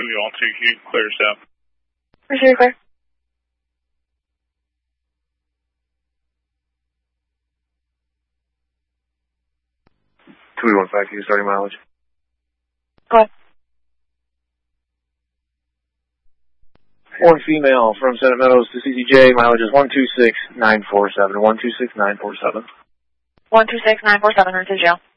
you all to you. Clear yourself. Appreciate it, clear. Starting mileage. Go ahead. One female from Senate Meadows to CCJ, mileage is 126947. 126947. 126947, Route to jail.